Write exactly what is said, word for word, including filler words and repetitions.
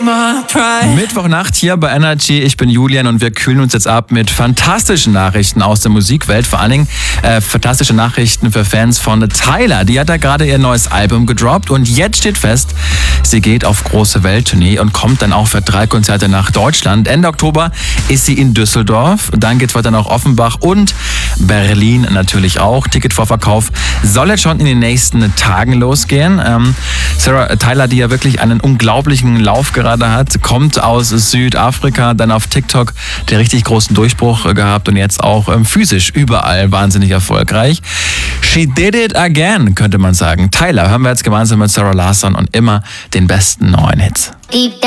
Mittwochnacht hier bei Energy. Ich bin Julian und wir kühlen uns jetzt ab mit fantastischen Nachrichten aus der Musikwelt. Vor allen Dingen äh, fantastische Nachrichten für Fans von Tyla. Die hat da gerade ihr neues Album gedroppt und jetzt steht fest, sie geht auf große Welttournee und kommt dann auch für drei Konzerte nach Deutschland. Ende Oktober ist sie in Düsseldorf. Dann geht's weiter nach Offenbach und Berlin natürlich auch. Ticketvorverkauf soll jetzt schon in den nächsten Tagen losgehen. Ähm, Sarah Tyla, die ja wirklich einen unglaublichen Lauf gerade hat, kommt aus Südafrika, dann auf TikTok den richtig großen Durchbruch gehabt und jetzt auch ähm, physisch überall wahnsinnig erfolgreich. She did it again, könnte man sagen. Tyla hören wir jetzt gemeinsam mit Sarah Larsson und immer den besten neuen Hits.